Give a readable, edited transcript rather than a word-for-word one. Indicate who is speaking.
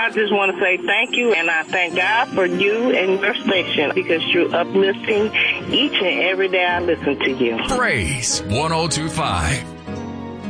Speaker 1: I just want to say thank you, and I thank God for you and your station because you're uplifting each and every day I listen to you.
Speaker 2: Praise 102.5.